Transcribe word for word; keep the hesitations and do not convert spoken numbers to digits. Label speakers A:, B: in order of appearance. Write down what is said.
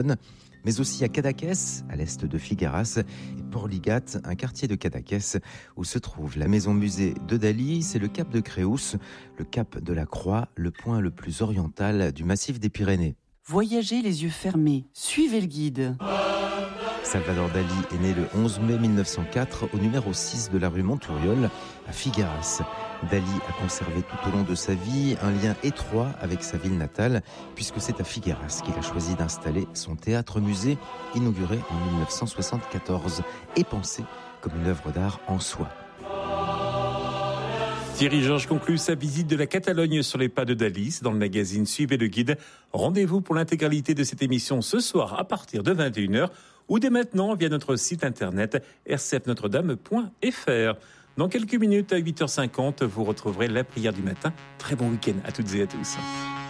A: mais aussi à Cadaqués, à l'est de Figueras, et Porligat, un quartier de Cadaqués, où se trouve la maison-musée de Dali. C'est le cap de Créus, le cap de la Croix, le point le plus oriental du massif des Pyrénées.
B: Voyagez les yeux fermés, suivez le guide.
A: Salvador Dali est né le onze mai mille neuf cent quatre au numéro six de la rue Montouriol, à Figueras. Dali a conservé tout au long de sa vie un lien étroit avec sa ville natale, puisque c'est à Figueras qu'il a choisi d'installer son théâtre-musée, inauguré en mille neuf cent soixante-quatorze, et pensé comme une œuvre d'art en soi.
C: Thierry Georges conclut sa visite de la Catalogne sur les pas de Dali dans le magazine Suivez le guide. Rendez-vous pour l'intégralité de cette émission ce soir à partir de vingt et une heures ou dès maintenant via notre site internet r c f notre dame point f r. Dans quelques minutes, à huit heures cinquante, vous retrouverez la prière du matin. Très bon week-end à toutes et à tous.